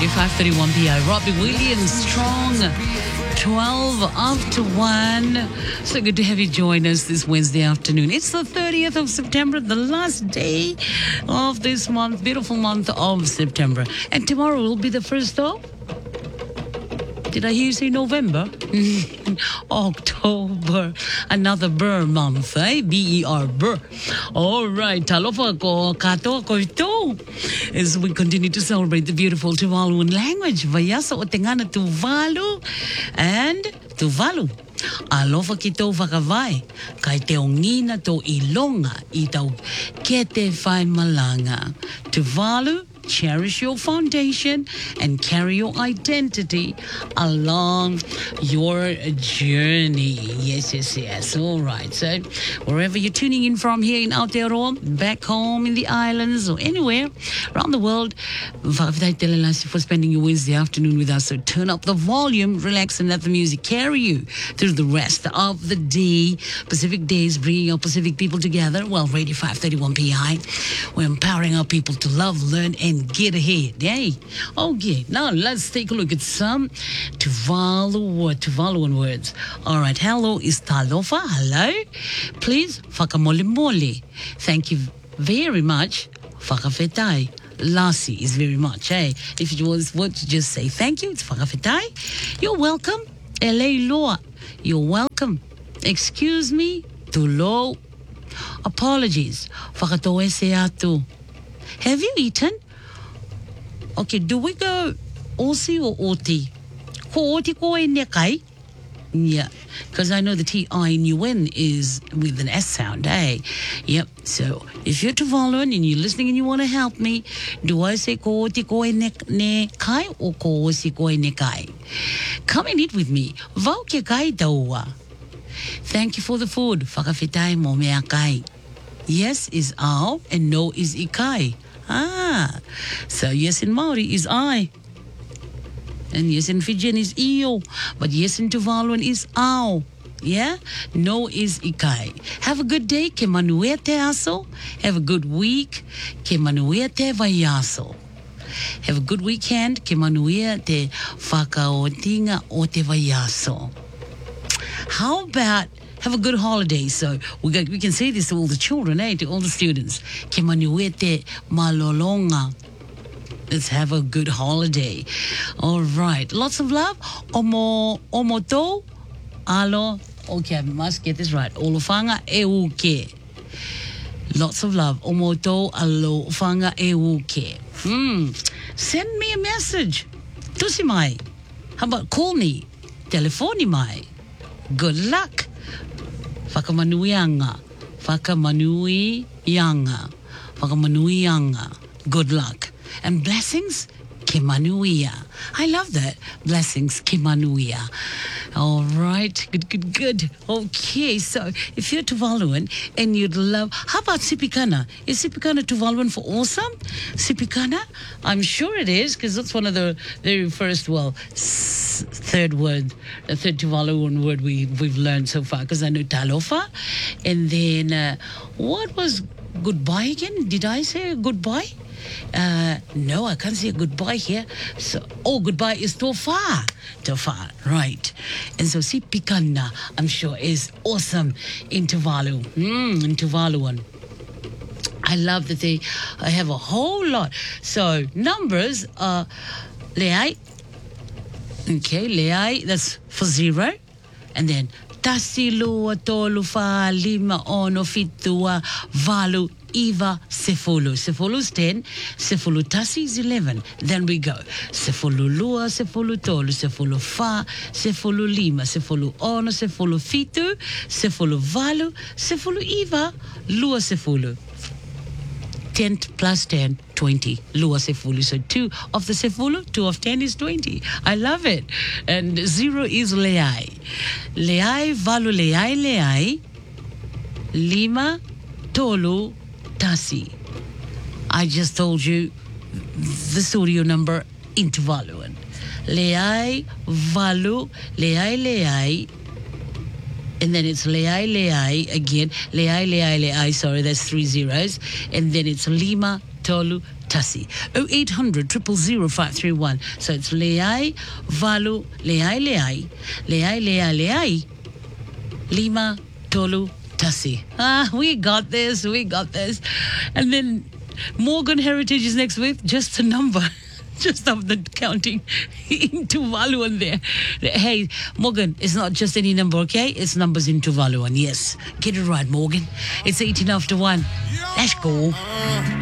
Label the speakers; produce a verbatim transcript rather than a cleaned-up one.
Speaker 1: five thirty-one P I. Robbie Williams, Strong, twelve after one. So good to have you join us this Wednesday afternoon. It's the thirtieth of September, the last day of this month, beautiful month of September. And tomorrow will be the first of... Did I hear you say November? October. Another Burr month, eh? B E R, Burr. All right. Talofa ko kato ko ito. As we continue to celebrate the beautiful Tuvaluan language. Vayasa o tengana Tuvalu and Tuvalu. Alofa kito vakavai. Kai te ongina to ilonga. Itau kete fai malanga. Tuvalu. Cherish your foundation and carry your identity along your journey. Yes, yes, yes. All right. So, wherever you're tuning in from here in Aotearoa, back home in the islands or anywhere around the world, for spending your Wednesday afternoon with us. So, turn up the volume, relax, and let the music carry you through the rest of the day. Pacific Days, bringing our Pacific people together. Well, Radio five thirty-one P I. We're empowering our people to love, learn, and get ahead. Yay. Okay, now let's take a look at some Tuvalu, Tuvaluan words. All right, hello is talofa. Hello. Please, whakamolimoli. Thank you very much. Whakawhetai. Lassie is very much, eh? If you was what to just say thank you, it's whakawhetai. You're welcome. L A Loa. You're welcome. Excuse me. Tulo. Apologies. Whakatoese atu. Have you eaten? Okay, do we go Aussie or Oti? Ko Oti ko e ne kai? Yeah, because I know the T I N U N is with an S sound, eh? Yep, so if you're Tuvaluan and you're listening and you want to help me, do I say ko Oti ko e ne, ne kai or ko Aussie ko e ne kai? Come and eat with me. Vau ke kai taua. Thank you for the food. Whakawhetai mo mea kai. Yes is ao and no is ikai. Ah, so yes in Maori is I. And yes in Fijian is io. But yes in Tuvaluan is ao. Yeah? No is ikai. Have a good day. Ke manuea te aso. Have a good week. Ke manuea te vaiaso. Have a good weekend. Ke manuea te whakaotinga o te vaiaso. How about have a good holiday? So we got, we can say this to all the children, eh? To all the students. Ke manuete malolonga. Let's have a good holiday. All right. Lots of love. Omo omoto alo. Okay, I must get this right. Olofanga euke. Lots of love. Omoto alo fanga euke. Hmm. Send me a message. Tusi mai. How about call me? Telefoni mai. Good luck. Whakamanuianga. Whakamanuianga. Whakamanuianga. Good luck. And blessings, ke manuia. I love that. Blessings, ke manuia. All right. Good, good, good. Okay, so if you're Tuvaluan and you'd love... How about Sipikana? Is Sipikana Tuvaluan for awesome? Sipikana? I'm sure it is, because that's one of the very first, well, s- third word, the third Tuvaluan word we, we've learned so far, because I know Talofa. And then, uh, what was goodbye again? Did I say goodbye? Uh, no, I can't say goodbye here. So, oh, goodbye is tofa. Tofa, right. And so, si pikana, I'm sure, is awesome in Tuvalu. Mm, in Tuvaluan. I love that they uh, have a whole lot. So, numbers are leai. Okay, leai, that's for zero. And then, tasi lua tolu fa lima ono fitua valu Iva Sefulu. Sefulu is ten. Sefulu Tasi is eleven. Then we go. Sefulu Lua, Sefulu Tolu, Sefulu Fa, Sefulu Lima, Sefulu Ono, Sefulu Fitu, Sefulu Valu, Sefulu Iva, Lua Sefulu. ten plus ten, twenty. Lua Sefulu. So two of the Sefulu, two of ten is twenty. I love it. And zero is Leai. Leai, Valu, Leai, Leai, Lima, Tolu, Tasi. I just told you the studio number in Tuvaluan. Leai, Valu, Leai, Leai, and then it's Leai, Leai again. Leai, Leai, Leai, sorry, that's three zeros. And then it's Lima, Tolu, Tasi. oh eight hundred, zero zero zero, five three one. So it's Leai, Valu, Leai, Leai, Leai, Leai, Leai, Lima, Tolu, Tasi. Ah, we got this, we got this. And then Morgan Heritage is next week, just a number. Just of the counting in Tuvaluan there. Hey, Morgan, it's not just any number, okay? It's numbers in Tuvaluan, yes. Get it right, Morgan. It's eighteen after one. Let's go.